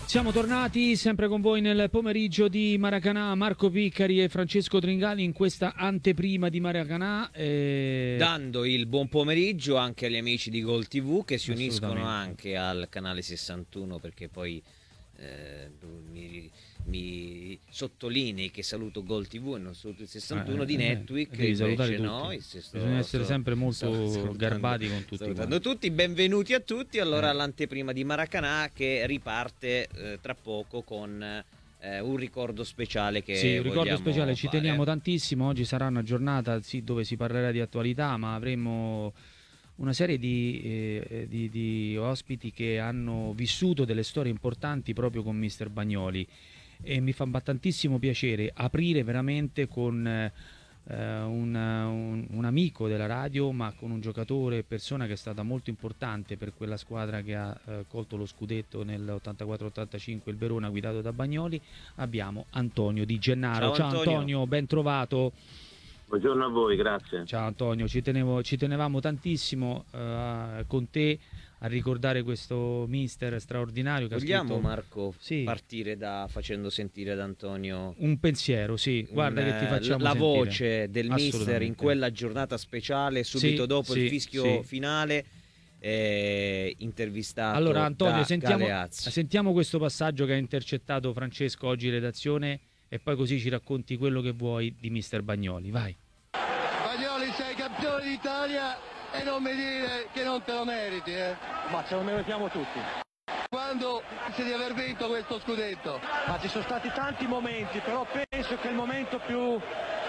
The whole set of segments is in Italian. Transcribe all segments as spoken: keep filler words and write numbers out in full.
Siamo tornati sempre con voi nel pomeriggio di Maracanã, Marco Piccari e Francesco Tringali in questa anteprima di Maracanã. E... dando il buon pomeriggio anche agli amici di Gol tivù che si uniscono anche al canale sessantuno, perché poi eh, mi, mi sottolinei che saluto Gol tivù e non saluto il sessantuno eh, di Netwick. Devi salutare tutti. No, sto, bisogna essere sto, sempre molto sto, garbati con tutti. Salutando tutti, benvenuti a tutti. Allora, eh. l'anteprima di Maracanã che riparte eh, tra poco con eh, un ricordo speciale che sì, un ricordo speciale, fare. Ci teniamo tantissimo. Oggi sarà una giornata sì, dove si parlerà di attualità, ma avremo una serie di, eh, di, di ospiti che hanno vissuto delle storie importanti proprio con mister Bagnoli, e mi fa tantissimo piacere aprire veramente con eh, un, un, un amico della radio, ma con un giocatore, persona che è stata molto importante per quella squadra che ha eh, colto lo scudetto nell'ottantaquattro ottantacinque, il Verona, guidato da Bagnoli. Abbiamo Antonio Di Gennaro. Ciao, Ciao Antonio. Antonio, ben trovato. Buongiorno a voi, grazie. Ciao Antonio, ci, tenevo, ci tenevamo tantissimo uh, con te a ricordare questo mister straordinario che Vogliamo, ha scritto... Marco, sì. partire da facendo sentire ad Antonio un pensiero, sì, guarda un, che ti facciamo la sentire. voce del mister in quella giornata speciale, subito sì, dopo sì, il fischio sì. finale, eh, intervistato. Allora Antonio, da sentiamo, Galeazzi. sentiamo questo passaggio che ha intercettato Francesco oggi in redazione, e poi così ci racconti quello che vuoi di mister Bagnoli. Vai. Bagnoli, sei campione d'Italia e non mi dire che non te lo meriti, eh? Ma ce lo meritiamo tutti. Quando pensi di aver vinto questo scudetto? Ma ci sono stati tanti momenti, però penso che il momento più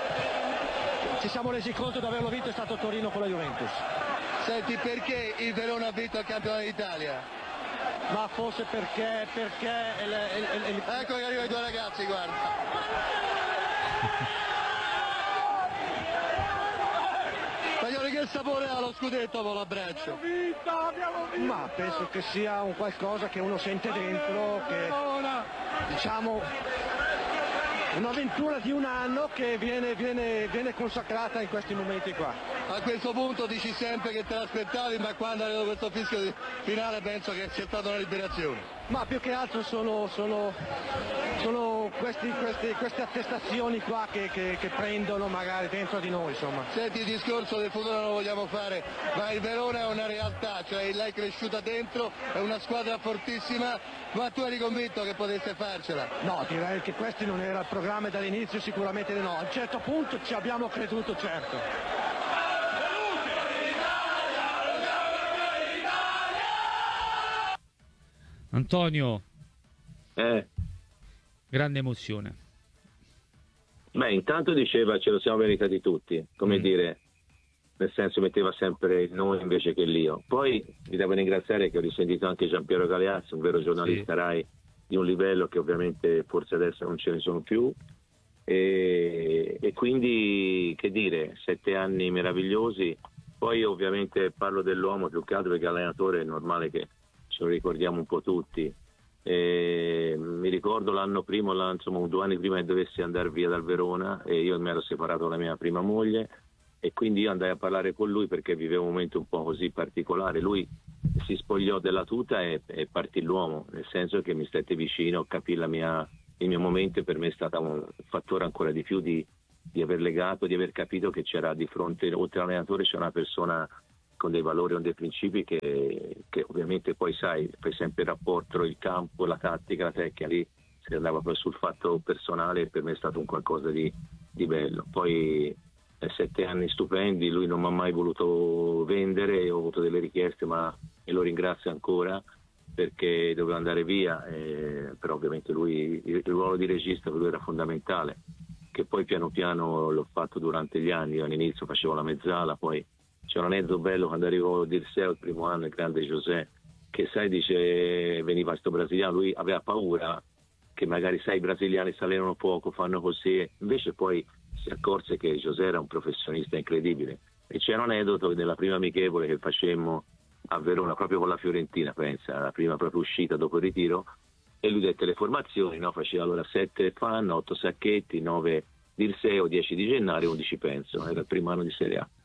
ci siamo resi conto di averlo vinto è stato Torino con la Juventus. Senti, perché il Verona ha vinto il campione d'Italia? Ma forse perché, perché... Il, il, il... Ecco che arrivano i due ragazzi, guarda. Bagnoli, che sapore ha lo scudetto con l'abbraccio? Abbiamo vinto, abbiamo vinto! Ma penso che sia un qualcosa che uno sente dentro, che diciamo un'avventura di un anno che viene, viene, viene consacrata in questi momenti qua. A questo punto dici sempre che te l'aspettavi, ma quando arriva questo fischio finale penso che sia stata una liberazione. Ma più che altro sono, sono, sono questi, questi, queste attestazioni qua che, che, che prendono magari dentro di noi, insomma. Senti, il discorso del futuro non lo vogliamo fare, ma il Verona è una realtà, cioè l'hai cresciuta dentro, è una squadra fortissima, ma tu eri convinto che potesse farcela? No, direi che questo non era il programma dall'inizio, sicuramente no. A un certo punto ci abbiamo creduto, certo. Antonio, eh. grande emozione. Beh, intanto diceva ce lo siamo meritati tutti, come mm. dire, nel senso metteva sempre il noi invece che l'io. Poi vi devo ringraziare che ho risentito anche Giampiero Galeazzi, un vero giornalista sì. Rai di un livello che ovviamente forse adesso non ce ne sono più, e, e quindi che dire, sette anni meravigliosi. Poi ovviamente parlo dell'uomo più che altro perché allenatore è normale che ce lo ricordiamo un po' tutti. E mi ricordo l'anno prima, l'anno, insomma due anni prima che dovessi andare via dal Verona, e io mi ero separato dalla mia prima moglie, e quindi io andai a parlare con lui perché vivevo un momento un po' così particolare. Lui si spogliò della tuta e, e partì l'uomo, nel senso che mi stette vicino, capì la mia, il mio momento, e per me è stato un fattore ancora di più di, di aver legato, di aver capito che c'era di fronte, oltre all'allenatore, c'è una persona con dei valori, con dei principi che, che ovviamente poi sai, fai sempre il rapporto, il campo, la tattica, la tecnica, lì si andava poi sul fatto personale, e per me è stato un qualcosa di, di bello. Poi eh, sette anni stupendi, lui non mi ha mai voluto vendere, ho avuto delle richieste, ma e lo ringrazio ancora perché doveva andare via, eh, però ovviamente lui, il, il ruolo di regista per lui era fondamentale, che poi piano piano l'ho fatto durante gli anni. Io all'inizio facevo la mezzala, poi c'era un aneddoto bello quando arrivò Dirseo il primo anno, il grande José, che sai, dice, veniva sto brasiliano, lui aveva paura che magari sai i brasiliani si allenano poco, fanno così, invece poi si accorse che José era un professionista incredibile. E c'era un aneddoto della prima amichevole che facemmo a Verona proprio con la Fiorentina, pensa, la prima proprio uscita dopo il ritiro, e lui dette le formazioni, no? Faceva allora sette Fan, otto Sacchetti, nove Dirseo, dieci Di Gennaro, undici Penso, era il primo anno di Serie A.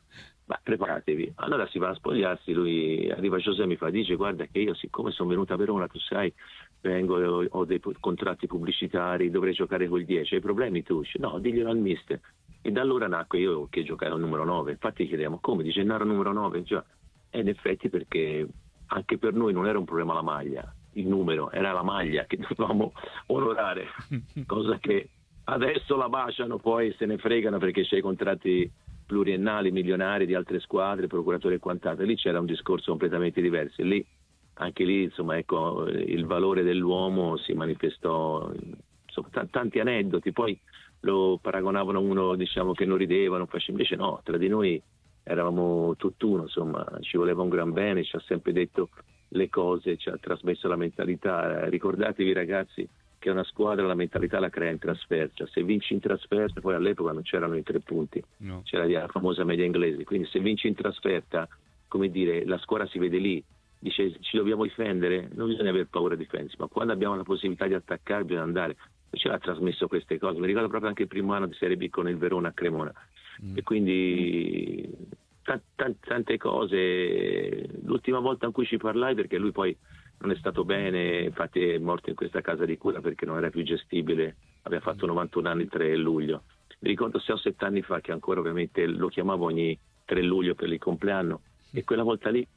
ma preparatevi. Allora si va a spogliarsi, lui arriva Giuseppe, mi fa, dice guarda che io siccome sono venuto a Verona, tu sai, vengo, ho, ho dei contratti pubblicitari, dovrei giocare col dieci, hai problemi tu? Dice, no, diglielo al mister. E da allora nacque io che giocare al numero nove, infatti chiediamo come, di Gennaro numero nove? Già. E in effetti perché anche per noi non era un problema la maglia, il numero, era la maglia che dovevamo onorare, cosa che adesso la baciano, poi se ne fregano perché c'è i contratti pluriennali, milionari di altre squadre, procuratori e quant'altro. Lì c'era un discorso completamente diverso. Lì, anche lì, insomma, ecco, il valore dell'uomo si manifestò, insomma, t- tanti aneddoti. Poi lo paragonavano a uno, diciamo, che non rideva, non faceva, invece no, tra di noi eravamo tutt'uno, insomma, ci voleva un gran bene, ci ha sempre detto le cose, ci ha trasmesso la mentalità. Ricordatevi, ragazzi, che una squadra la mentalità la crea in trasferta, se vinci in trasferta, poi all'epoca non c'erano i tre punti, no. C'era la famosa media inglese, quindi se vinci in trasferta, come dire, la squadra si vede lì, dice ci dobbiamo difendere, non bisogna avere paura di difendersi, ma quando abbiamo la possibilità di attaccare bisogna andare. Ce l'ha trasmesso queste cose, mi ricordo proprio anche il primo anno di Serie B con il Verona a Cremona, mm. e quindi t- t- tante cose. L'ultima volta in cui ci parlai, perché lui poi non è stato bene, infatti è morto in questa casa di cura perché non era più gestibile, aveva fatto novantuno anni il tre luglio. Mi ricordo sei o sette anni fa che ancora ovviamente lo chiamavo ogni tre luglio per il compleanno, e quella volta lì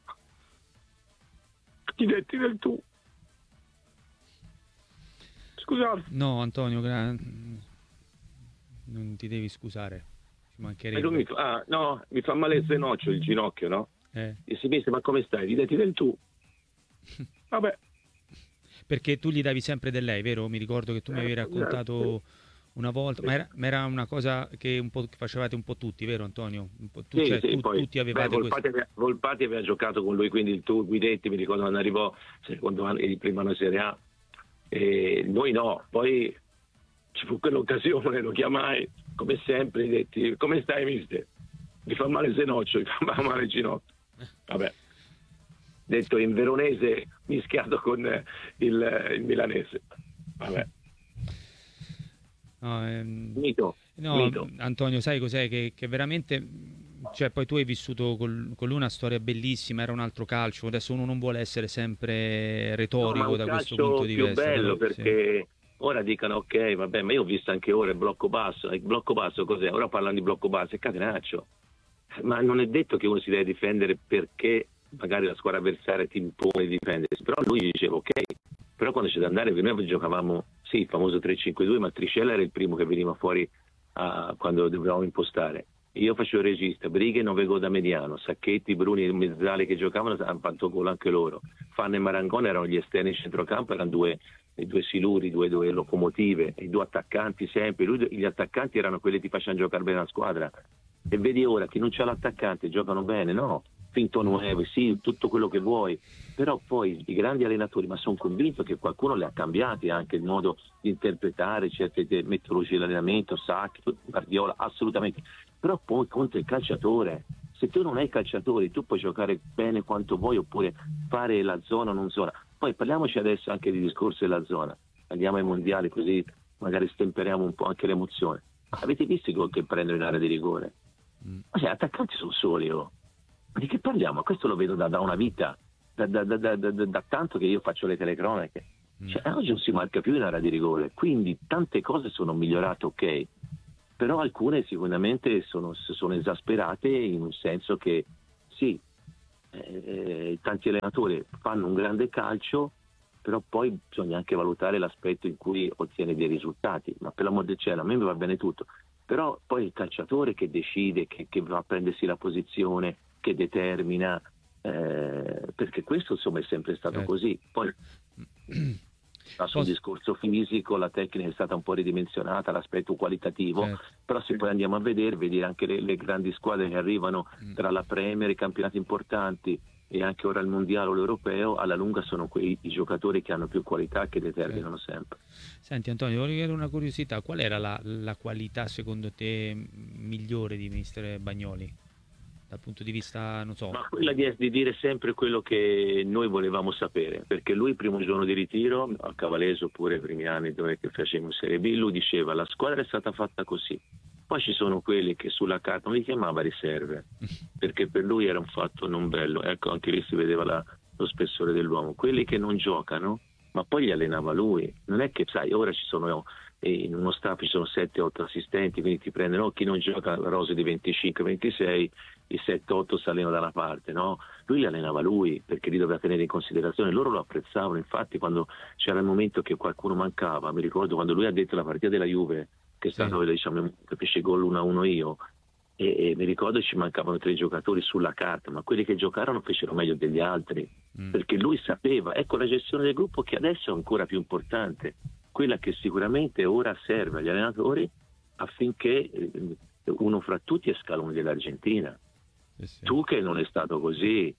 ti detti del tu. Scusate. No, Antonio, gra- non ti devi scusare, ci mancherebbe. Mi fa, ah, no, mi fa male il zenocchio, il ginocchio, no? Eh. E si dice, ma come stai? Ti detti del tu. Vabbè. Perché tu gli davi sempre del lei, vero? Mi ricordo che tu mi avevi raccontato una volta, ma era, ma era una cosa che un po' che facevate un po' tutti, vero Antonio? Un po' tu, sì, cioè, sì, tu, poi, tutti avevate beh, Volpati, questo. aveva, Volpati aveva giocato con lui, quindi il tu, Guidetti, mi ricordo quando arrivò secondo anno, il primo anno Serie A, e noi no, poi ci fu quell'occasione, lo chiamai, come sempre, gli detti, come stai mister? Mi fa male il zenocchio, mi fa male il ginocchio. Vabbè. Detto in veronese mischiato con il, il milanese. Vabbè. No, ehm, Mito. no Mito. Antonio, sai cos'è? Che, che veramente, cioè poi tu hai vissuto col, con lui una storia bellissima, era un altro calcio, adesso uno non vuole essere sempre retorico, no, da questo punto di vista. È più bello però, perché sì. Ora dicono ok, vabbè, ma io ho visto anche ora il blocco basso. Il blocco basso cos'è? Ora parlano di blocco basso, è catenaccio. Ma non è detto che uno si deve difendere perché magari la squadra avversaria ti impone di difendersi, però lui diceva ok, però quando c'è da andare, noi giocavamo sì il famoso tre cinque due, ma Triscella era il primo che veniva fuori a, quando dovevamo impostare. Io facevo il regista, Brighe nove gol da mediano, Sacchetti, Bruni e Mezzali che giocavano hanno fatto gol anche loro, Fanno e Marangone erano gli esterni in centrocampo, erano due, i due siluri, due, due locomotive, i due attaccanti sempre, lui, gli attaccanti erano quelli che ti facevano giocare bene la squadra, e vedi ora che non c'è l'attaccante, giocano bene, no? Finto nuove, sì, tutto quello che vuoi, però poi i grandi allenatori, ma sono convinto che qualcuno le ha cambiati anche il modo di interpretare certe metodologie di allenamento, Sacchi, Guardiola, assolutamente, però poi conta il calciatore. Se tu non hai calciatori tu puoi giocare bene quanto vuoi oppure fare la zona o non zona. Poi parliamoci adesso anche di discorso della zona, andiamo ai mondiali così magari stemperiamo un po' anche l'emozione. Avete visto i gol che prendono in area di rigore? Ma cioè, attaccanti sono soli, oh. Ma di che parliamo? Questo lo vedo da, da una vita, da, da, da, da, da, da tanto che io faccio le telecronache. Cioè, oggi non si marca più in area di rigore, quindi tante cose sono migliorate, ok, però alcune sicuramente sono, sono esasperate in un senso che sì, eh, tanti allenatori fanno un grande calcio, però poi bisogna anche valutare l'aspetto in cui ottiene dei risultati, ma per l'amor del cielo a me va bene tutto, però poi il calciatore che decide, che, che va a prendersi la posizione, che determina, eh, perché questo insomma è sempre stato certo. Così. Poi sul discorso fisico la tecnica è stata un po' ridimensionata, l'aspetto qualitativo, certo. Però se poi andiamo a vedere, vedere anche le, le grandi squadre che arrivano mm. tra la Premier, i campionati importanti e anche ora il mondiale o l'europeo, alla lunga sono quei i giocatori che hanno più qualità, che determinano certo. sempre. Senti Antonio, voglio chiedere una curiosità, qual era la, la qualità secondo te migliore di mister Bagnoli? Dal punto di vista, non so... Ma quella di, di dire sempre quello che noi volevamo sapere, perché lui il primo giorno di ritiro, a Cavalese oppure i primi anni dove che facevamo Serie B, lui diceva la squadra è stata fatta così, Poi ci sono quelli che sulla carta non li chiamava riserve, perché per lui era un fatto non bello, ecco, anche lì si vedeva la, lo spessore dell'uomo. Quelli che non giocano, ma poi li allenava lui, non è che, sai, ora ci sono, eh, in uno staff ci sono sette otto assistenti, quindi ti prendono, chi non gioca la rose di venticinque ventisei, i sette otto si allenano da una parte, no? Lui li allenava lui, perché li doveva tenere in considerazione, loro lo apprezzavano. Infatti quando c'era il momento che qualcuno mancava, mi ricordo quando lui ha detto la partita della Juve, che è stato, sì, diciamo, capisce gol uno a uno io, e, e mi ricordo ci mancavano tre giocatori sulla carta, ma quelli che giocarono fecero meglio degli altri, mm. perché lui sapeva, ecco la gestione del gruppo che adesso è ancora più importante, quella che sicuramente ora serve agli allenatori affinché uno fra tutti è Scaloni dell'Argentina. Sì, sì. Tu che non è stato così,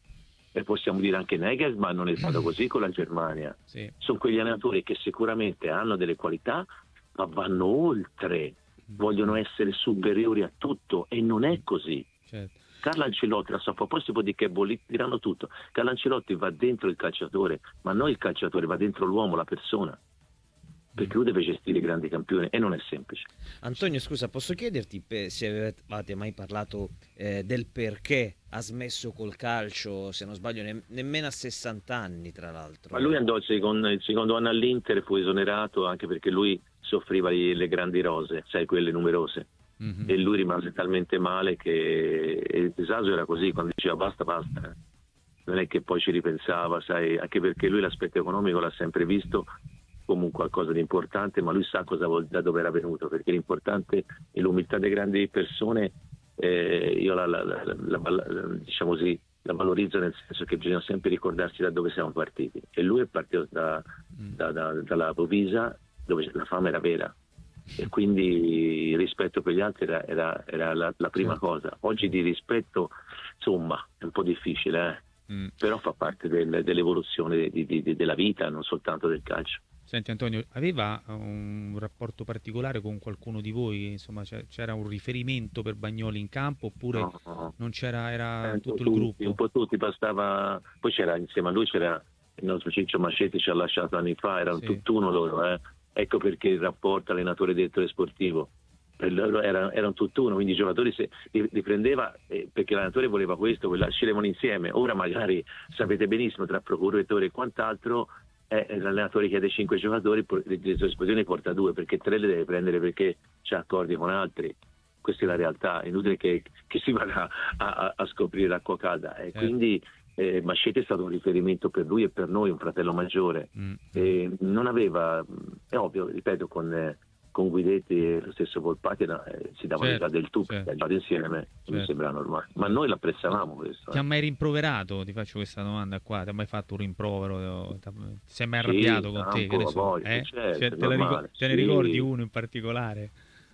e possiamo dire anche Nagelsmann non è stato così con la Germania, sì. Sono quegli allenatori che sicuramente hanno delle qualità ma vanno oltre, vogliono essere superiori a tutto, e non è così. Certo. Carlo Ancelotti, la sua proposta può dire che diranno tutto. Carlo Ancelotti va dentro il calciatore, ma non il calciatore, va dentro l'uomo, la persona, perché lui deve gestire i grandi campioni e non è semplice. Antonio, scusa, posso chiederti se avete mai parlato eh, del perché ha smesso col calcio, se non sbaglio ne- nemmeno a sessanta anni, tra l'altro. Ma lui andò il secondo, il secondo anno all'Inter, fu esonerato anche perché lui soffriva le, le grandi rose, sai, quelle numerose, mm-hmm. e lui rimase talmente male che il disagio era così, quando diceva basta basta, non è che poi ci ripensava, sai, anche perché lui l'aspetto economico l'ha sempre visto come qualcosa di importante, ma lui sa cosa vuol, da dove era venuto, perché l'importante è l'umiltà delle grandi persone. Eh, io la, la, la, la, la, diciamo così, la valorizzo, nel senso che bisogna sempre ricordarsi da dove siamo partiti, e lui è partito da, da, da, dalla Provisa, dove la fama era vera, e quindi il rispetto per gli altri era, era, era la, la prima certo. cosa. Oggi di rispetto, insomma, è un po' difficile, eh? mm. però fa parte del, dell'evoluzione di, di, di, della vita, non soltanto del calcio. Senti Antonio, aveva un rapporto particolare con qualcuno di voi? Insomma, c'era un riferimento per Bagnoli in campo, oppure no, no. non c'era, era eh, tutto il tutti, gruppo? Un po' tutti, bastava. Poi c'era insieme a lui c'era il nostro Ciccio Mascetti, ci ha lasciato anni fa, era un sì. tutt'uno loro, eh. Ecco perché il rapporto allenatore-direttore sportivo per loro era, era un tutt'uno, quindi i giocatori se, li, li prendeva eh, perché l'allenatore voleva questo, quella, sceglievano insieme. Ora magari sapete benissimo, tra procuratore e quant'altro, eh, l'allenatore chiede cinque giocatori, le sue esplosioni porta due, perché tre le deve prendere perché c'ha accordi con altri. Questa è la realtà, è inutile che, che si vada a, a, a scoprire l'acqua calda, e eh. quindi eh, Mascetti è stato un riferimento per lui e per noi, un fratello maggiore. mm. E non aveva, è ovvio, ripeto, con, eh, con Guidetti e lo stesso Volpati eh, si davano certo, del tu, certo. giocato insieme, certo. mi sembra normale, ma noi l'apprezzavamo questo. Ti eh. ha mai rimproverato? Ti faccio questa domanda qua, ti ha mai fatto un rimprovero? Ti sei mai arrabbiato sì, con te? Che ne so? Voglia, eh? certo, cioè, te, ricordi, te ne sì. ricordi uno in particolare?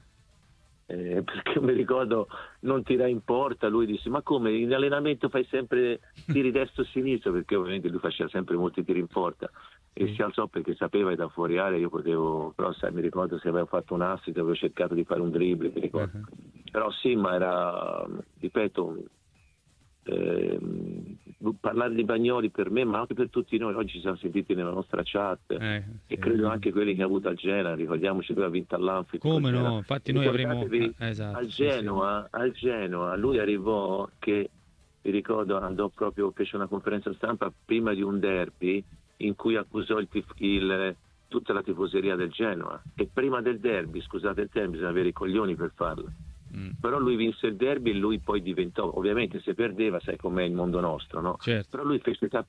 Eh, perché mi ricordo non tirai in porta, lui disse ma come in allenamento fai sempre tiri destro sinistro, perché ovviamente lui faceva sempre molti tiri in porta, e sì. si alzò perché sapeva che da fuori area io potevo, però sai, mi ricordo se avevo fatto un assist, avevo cercato di fare un dribbling, mi ricordo. Uh-huh. Però sì, ma era, ripeto, eh, parlare di Bagnoli per me, ma anche per tutti noi, oggi ci siamo sentiti nella nostra chat, eh, sì, e credo sì. anche quelli che ha avuto al Genoa, ricordiamoci dove ha vinto all'Anfield. Come no, infatti noi avremo eh, esatto, al Genoa, sì, sì. al Genoa lui arrivò che mi ricordo andò proprio, fece una conferenza stampa prima di un derby in cui accusò il, il, tutta la tifoseria del Genoa, e prima del derby, scusate il termine, bisogna avere i coglioni per farlo. Mm. Però lui vinse il derby e lui poi diventò, ovviamente se perdeva sai com'è il mondo nostro, no? Certo. Però lui fece,